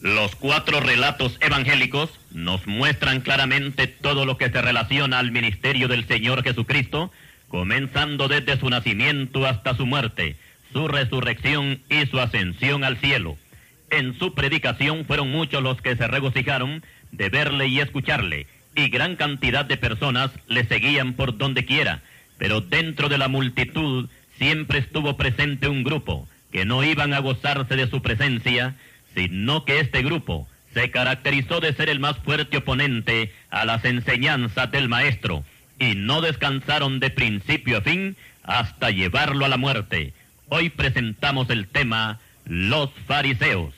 Los 4 relatos evangélicos nos muestran claramente todo lo que se relaciona al ministerio del Señor Jesucristo, comenzando desde su nacimiento hasta su muerte, su resurrección y su ascensión al cielo. En su predicación fueron muchos los que se regocijaron de verle y escucharle, y gran cantidad de personas le seguían por donde quiera, pero dentro de la multitud siempre estuvo presente un grupo que no iban a gozarse de su presencia, sino que este grupo se caracterizó de ser el más fuerte oponente a las enseñanzas del Maestro, y no descansaron de principio a fin hasta llevarlo a la muerte. Hoy presentamos el tema, los fariseos.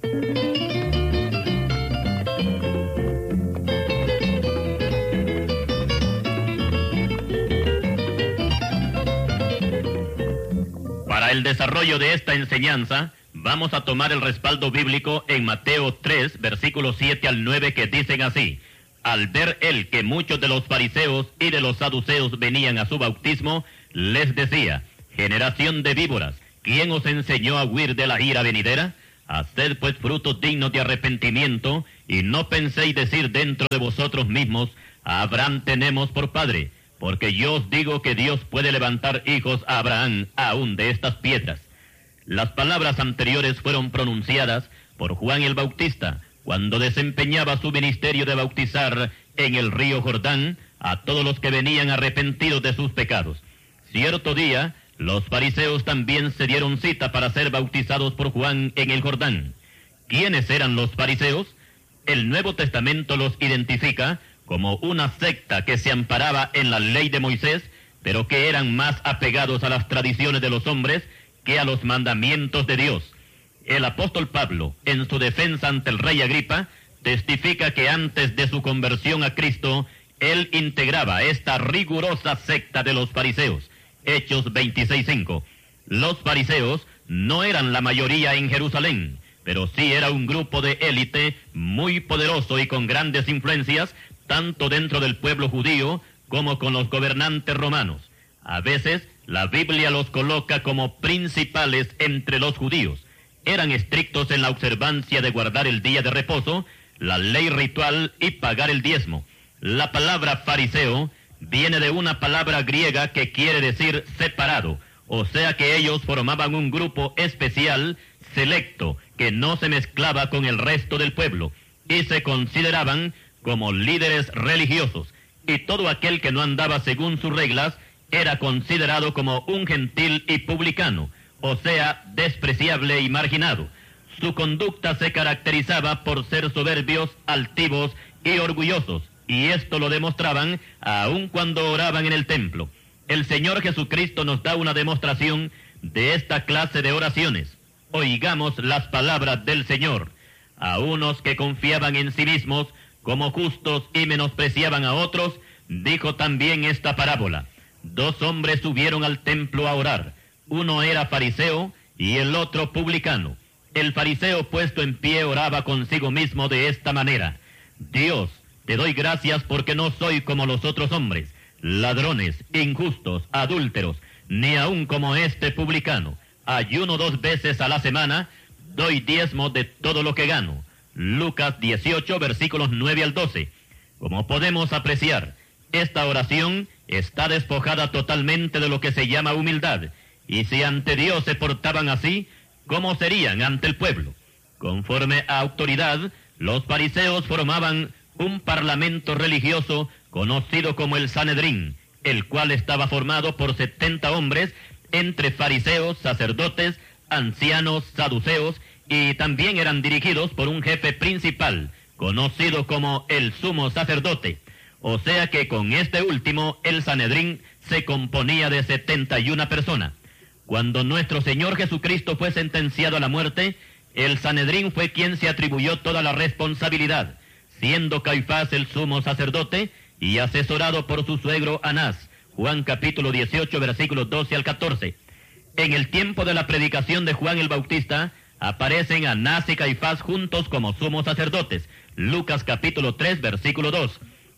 Para el desarrollo de esta enseñanza, vamos a tomar el respaldo bíblico en Mateo 3, versículos 7 al 9, que dicen así: Al ver él que muchos de los fariseos y de los saduceos venían a su bautismo, les decía: generación de víboras, ¿quién os enseñó a huir de la ira venidera? Haced pues frutos dignos de arrepentimiento, y no penséis decir dentro de vosotros mismos: a Abraham tenemos por padre, porque yo os digo que Dios puede levantar hijos a Abraham aún de estas piedras. Las palabras anteriores fueron pronunciadas por Juan el Bautista cuando desempeñaba su ministerio de bautizar en el río Jordán a todos los que venían arrepentidos de sus pecados. Cierto día, los fariseos también se dieron cita para ser bautizados por Juan en el Jordán. ¿Quiénes eran los fariseos? El Nuevo Testamento los identifica como una secta que se amparaba en la ley de Moisés, pero que eran más apegados a las tradiciones de los hombres que a los mandamientos de Dios. El apóstol Pablo, en su defensa ante el rey Agripa, testifica que antes de su conversión a Cristo, él integraba esta rigurosa secta de los fariseos. Hechos 26:5. Los fariseos no eran la mayoría en Jerusalén, pero sí era un grupo de élite muy poderoso y con grandes influencias, tanto dentro del pueblo judío como con los gobernantes romanos. A veces, la Biblia los coloca como principales entre los judíos. Eran estrictos en la observancia de guardar el día de reposo, la ley ritual y pagar el diezmo. La palabra fariseo viene de una palabra griega que quiere decir separado, o sea que ellos formaban un grupo especial, selecto, que no se mezclaba con el resto del pueblo, y se consideraban como líderes religiosos, y todo aquel que no andaba según sus reglas era considerado como un gentil y publicano, o sea, despreciable y marginado. Su conducta se caracterizaba por ser soberbios, altivos y orgullosos, y esto lo demostraban aun cuando oraban en el templo. El Señor Jesucristo nos da una demostración de esta clase de oraciones. Oigamos las palabras del Señor. A unos que confiaban en sí mismos como justos y menospreciaban a otros, dijo también esta parábola. 2 hombres subieron al templo a orar. Uno era fariseo y el otro publicano. El fariseo puesto en pie oraba consigo mismo de esta manera: Dios, te doy gracias porque no soy como los otros hombres, ladrones, injustos, adúlteros, ni aun como este publicano. Ayuno 2 veces a la semana, doy diezmo de todo lo que gano. Lucas 18, versículos 9 al 12. Como podemos apreciar, esta oración está despojada totalmente de lo que se llama humildad, y si ante Dios se portaban así, ¿cómo serían ante el pueblo? Conforme a autoridad, los fariseos formaban un parlamento religioso conocido como el Sanedrín, el cual estaba formado por 70 hombres, entre fariseos, sacerdotes, ancianos, saduceos, y también eran dirigidos por un jefe principal, conocido como el sumo sacerdote. O sea que con este último, el Sanedrín se componía de 71 personas. Cuando nuestro Señor Jesucristo fue sentenciado a la muerte, el Sanedrín fue quien se atribuyó toda la responsabilidad, siendo Caifás el sumo sacerdote y asesorado por su suegro Anás. Juan capítulo 18, versículos 12 al 14. En el tiempo de la predicación de Juan el Bautista, aparecen Anás y Caifás juntos como sumos sacerdotes. Lucas capítulo 3, versículo 2.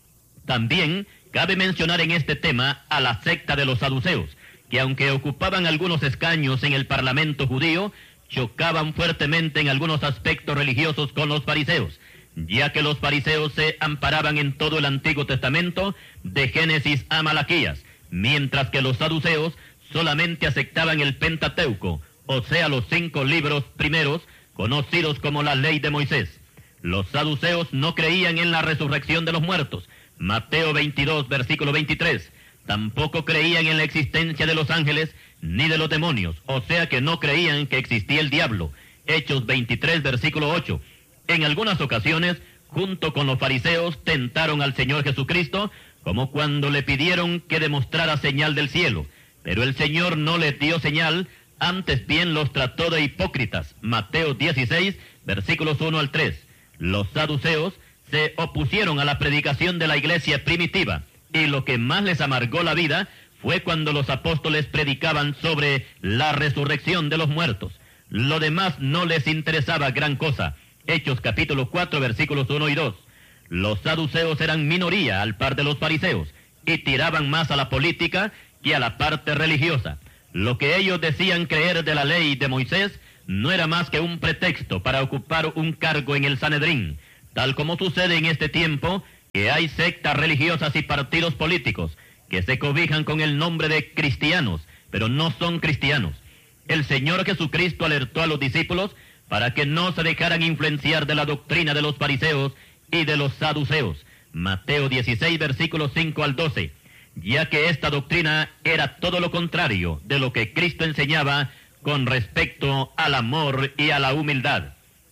También cabe mencionar en este tema a la secta de los saduceos, que aunque ocupaban algunos escaños en el parlamento judío, chocaban fuertemente en algunos aspectos religiosos con los fariseos, ya que los fariseos se amparaban en todo el Antiguo Testamento, de Génesis a Malaquías, mientras que los saduceos solamente aceptaban el Pentateuco, o sea, los 5 libros primeros, conocidos como la ley de Moisés. Los saduceos no creían en la resurrección de los muertos, Mateo 22, versículo 23. Tampoco creían en la existencia de los ángeles ni de los demonios, o sea que no creían que existía el diablo, Hechos 23, versículo 8. En algunas ocasiones, junto con los fariseos, tentaron al Señor Jesucristo, como cuando le pidieron que demostrara señal del cielo. Pero el Señor no les dio señal, antes bien los trató de hipócritas. Mateo 16, versículos 1 al 3. Los saduceos se opusieron a la predicación de la iglesia primitiva, y lo que más les amargó la vida fue cuando los apóstoles predicaban sobre la resurrección de los muertos. Lo demás no les interesaba gran cosa. Hechos capítulo 4, versículos 1 y 2. Los saduceos eran minoría al par de los fariseos, y tiraban más a la política que a la parte religiosa. Lo que ellos decían creer de la ley de Moisés no era más que un pretexto para ocupar un cargo en el Sanedrín, tal como sucede en este tiempo, que hay sectas religiosas y partidos políticos que se cobijan con el nombre de cristianos, pero no son cristianos. El Señor Jesucristo alertó a los discípulos para que no se dejaran influenciar de la doctrina de los fariseos y de los saduceos. Mateo 16, versículos 5 al 12. Ya que esta doctrina era todo lo contrario de lo que Cristo enseñaba con respecto al amor y a la humildad.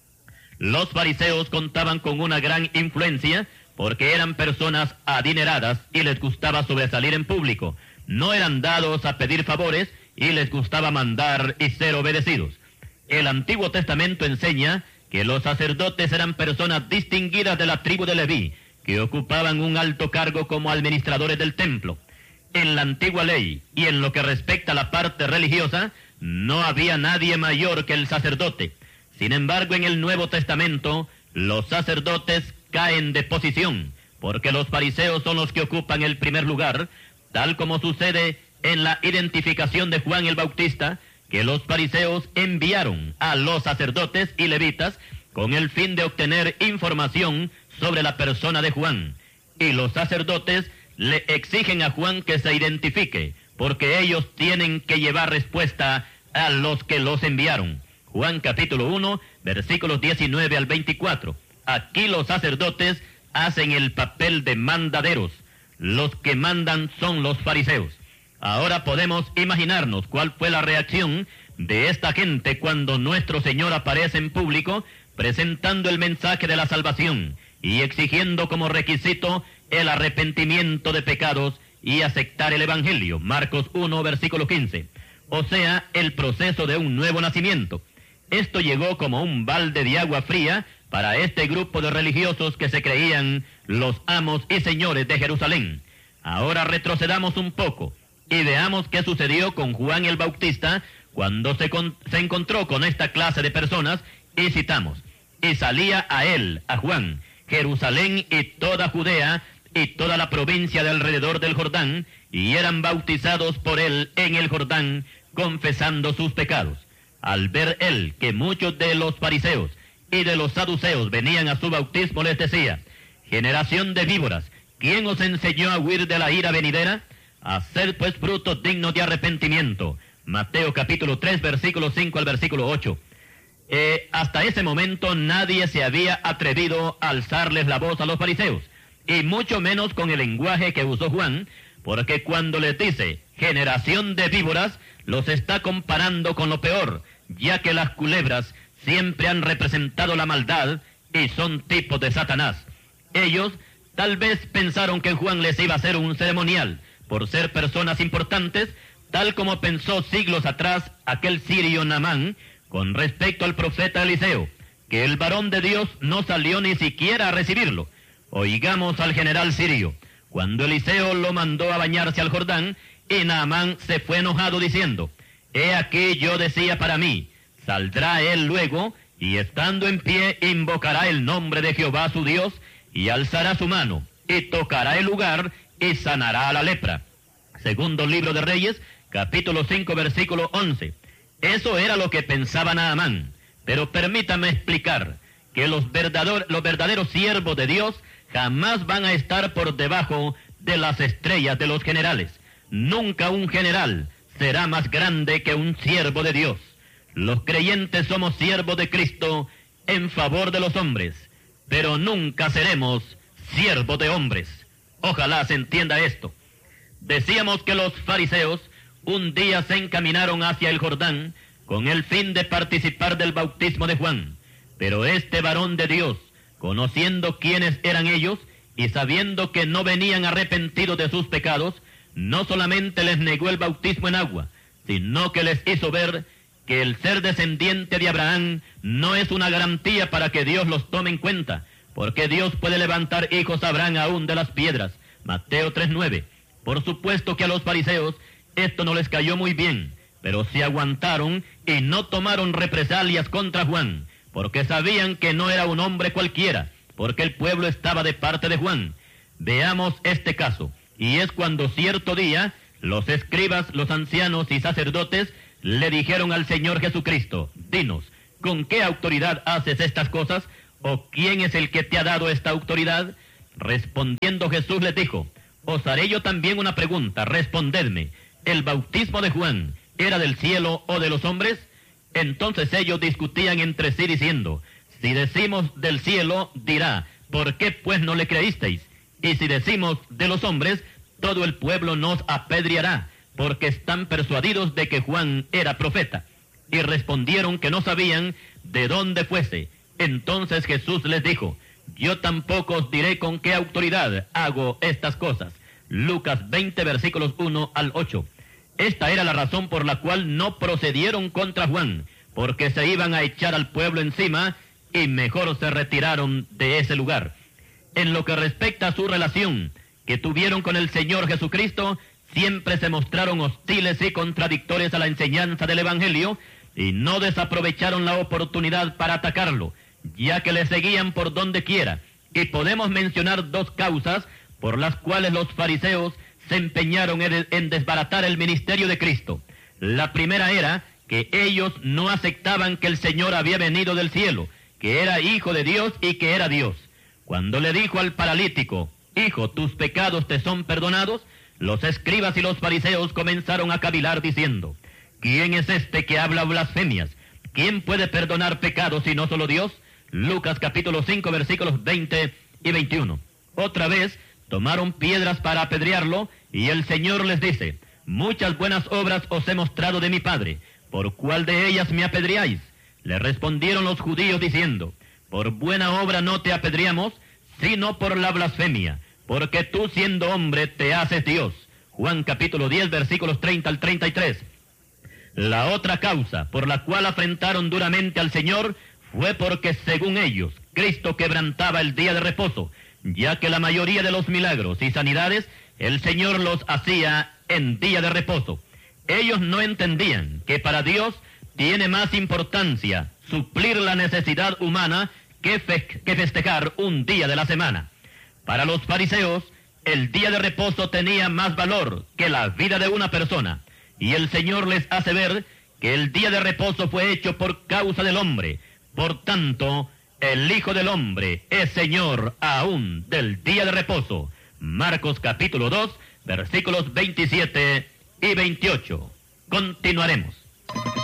Los fariseos contaban con una gran influencia porque eran personas adineradas y les gustaba sobresalir en público. No eran dados a pedir favores y les gustaba mandar y ser obedecidos. El Antiguo Testamento enseña que los sacerdotes eran personas distinguidas de la tribu de Leví, que ocupaban un alto cargo como administradores del templo. En la antigua ley y en lo que respecta a la parte religiosa, no había nadie mayor que el sacerdote. Sin embargo, en el Nuevo Testamento, los sacerdotes caen de posición, porque los fariseos son los que ocupan el primer lugar, tal como sucede en la identificación de Juan el Bautista, que los fariseos enviaron a los sacerdotes y levitas con el fin de obtener información sobre la persona de Juan. Y los sacerdotes le exigen a Juan que se identifique, porque ellos tienen que llevar respuesta a los que los enviaron. Juan capítulo 1, versículos 19 al 24. Aquí los sacerdotes hacen el papel de mandaderos. Los que mandan son los fariseos. Ahora podemos imaginarnos cuál fue la reacción de esta gente cuando nuestro Señor aparece en público presentando el mensaje de la salvación y exigiendo como requisito el arrepentimiento de pecados y aceptar el Evangelio. Marcos 1, versículo 15. O sea, el proceso de un nuevo nacimiento. Esto llegó como un balde de agua fría para este grupo de religiosos que se creían los amos y señores de Jerusalén. Ahora retrocedamos un poco y veamos qué sucedió con Juan el Bautista cuando se encontró con esta clase de personas, y citamos: y salía a él, a Juan, Jerusalén y toda Judea y toda la provincia de alrededor del Jordán, y eran bautizados por él en el Jordán, confesando sus pecados. Al ver él que muchos de los fariseos y de los saduceos venían a su bautismo, les decía: generación de víboras, ¿quién os enseñó a huir de la ira venidera? Haced pues frutos dignos de arrepentimiento. Mateo capítulo 3, versículo 5 al versículo 8. Hasta ese momento nadie se había atrevido a alzarles la voz a los fariseos, y mucho menos con el lenguaje que usó Juan, porque cuando les dice generación de víboras, los está comparando con lo peor, ya que las culebras siempre han representado la maldad y son tipos de Satanás. Ellos tal vez pensaron que Juan les iba a hacer un ceremonial por ser personas importantes, tal como pensó siglos atrás aquel sirio Naamán con respecto al profeta Eliseo, que el varón de Dios no salió ni siquiera a recibirlo. Oigamos al general sirio, cuando Eliseo lo mandó a bañarse al Jordán, y Naamán se fue enojado diciendo: he aquí yo decía para mí, saldrá él luego, y estando en pie invocará el nombre de Jehová su Dios, y alzará su mano, y tocará el lugar, y sanará a la lepra. Segundo libro de Reyes, capítulo 5, versículo 11. Eso era lo que pensaba Naamán. Pero permítame explicar que los verdaderos siervos de Dios jamás van a estar por debajo de las estrellas de los generales. Nunca un general será más grande que un siervo de Dios. Los creyentes somos siervos de Cristo en favor de los hombres, pero nunca seremos siervos de hombres. Ojalá se entienda esto. Decíamos que los fariseos un día se encaminaron hacia el Jordán con el fin de participar del bautismo de Juan. Pero este varón de Dios, conociendo quiénes eran ellos y sabiendo que no venían arrepentidos de sus pecados, no solamente les negó el bautismo en agua, sino que les hizo ver que el ser descendiente de Abraham no es una garantía para que Dios los tome en cuenta, porque Dios puede levantar hijos a Abraham aún de las piedras. Mateo 3:9. Por supuesto que a los fariseos esto no les cayó muy bien, pero se aguantaron y no tomaron represalias contra Juan, porque sabían que no era un hombre cualquiera, porque el pueblo estaba de parte de Juan. Veamos este caso, y es cuando cierto día los escribas, los ancianos y sacerdotes le dijeron al Señor Jesucristo: dinos, ¿con qué autoridad haces estas cosas? ¿O quién es el que te ha dado esta autoridad? Respondiendo Jesús les dijo: os haré yo también una pregunta, respondedme. ¿El bautismo de Juan era del cielo o de los hombres? Entonces ellos discutían entre sí diciendo: si decimos del cielo, dirá, ¿por qué pues no le creísteis? Y si decimos de los hombres, todo el pueblo nos apedreará, porque están persuadidos de que Juan era profeta. Y respondieron que no sabían de dónde fuese. Entonces Jesús les dijo: yo tampoco os diré con qué autoridad hago estas cosas. Lucas 20, versículos 1 al 8. Esta era la razón por la cual no procedieron contra Juan, porque se iban a echar al pueblo encima y mejor se retiraron de ese lugar. En lo que respecta a su relación que tuvieron con el Señor Jesucristo, siempre se mostraron hostiles y contradictorios a la enseñanza del Evangelio y no desaprovecharon la oportunidad para atacarlo, ya que le seguían por donde quiera. Y podemos mencionar dos causas por las cuales los fariseos se empeñaron en desbaratar el ministerio de Cristo. La primera era que ellos no aceptaban que el Señor había venido del cielo, que era hijo de Dios y que era Dios. Cuando le dijo al paralítico: hijo, tus pecados te son perdonados, los escribas y los fariseos comenzaron a cavilar diciendo: ¿quién es este que habla blasfemias? ¿Quién puede perdonar pecados si no solo Dios? Lucas capítulo 5 versículos 20 y 21. Otra vez tomaron piedras para apedrearlo, y el Señor les dice: muchas buenas obras os he mostrado de mi Padre, ¿por cuál de ellas me apedreáis? Le respondieron los judíos diciendo: por buena obra no te apedreamos, sino por la blasfemia, porque tú siendo hombre te haces Dios. Juan capítulo 10 versículos 30 al 33. La otra causa por la cual afrentaron duramente al Señor fue porque, según ellos, Cristo quebrantaba el día de reposo, ya que la mayoría de los milagros y sanidades el Señor los hacía en día de reposo. Ellos no entendían que para Dios tiene más importancia suplir la necesidad humana que festejar un día de la semana. Para los fariseos, el día de reposo tenía más valor que la vida de una persona, y el Señor les hace ver que el día de reposo fue hecho por causa del hombre. Por tanto, el Hijo del Hombre es Señor aún del día de reposo. Marcos capítulo 2, versículos 27 y 28. Continuaremos.